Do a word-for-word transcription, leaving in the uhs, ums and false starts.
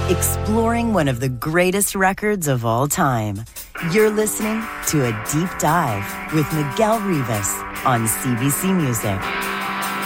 exploring one of the greatest records of all time. You're listening to A Deep Dive with Miguel Rivas on C B C Music.